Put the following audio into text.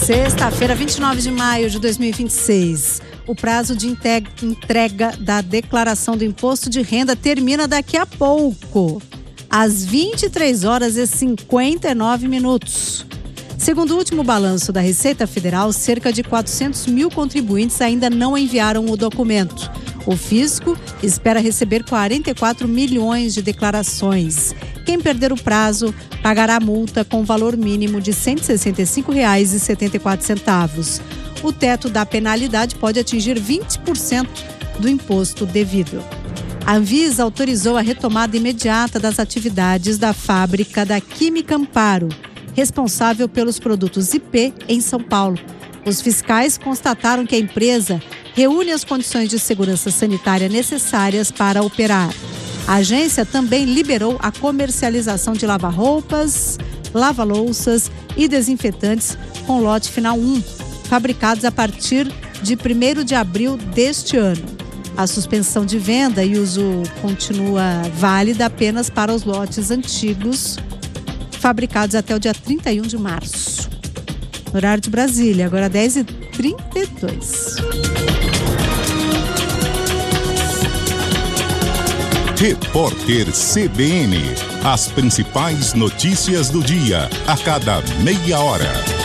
Sexta-feira, 29 de maio de 2026. O prazo de entrega da declaração do imposto de renda termina daqui a pouco, às 23h59. Segundo o último balanço da Receita Federal, cerca de 400 mil contribuintes ainda não enviaram o documento. O fisco espera receber 44 milhões de declarações. Quem perder o prazo pagará multa com valor mínimo de R$ 165,74. O teto da penalidade pode atingir 20% do imposto devido. A Anvisa autorizou a retomada imediata das atividades da fábrica da Química Amparo, responsável pelos produtos IP em São Paulo. Os fiscais constataram que a empresa reúne as condições de segurança sanitária necessárias para operar. A agência também liberou a comercialização de lava-roupas, lava-louças e desinfetantes com lote final 1, fabricados a partir de 1º de abril deste ano. A suspensão de venda e uso continua válida apenas para os lotes antigos, fabricados até o dia 31 de março. No horário de Brasília, agora 10h32. Repórter CBN. As principais notícias do dia, a cada meia hora.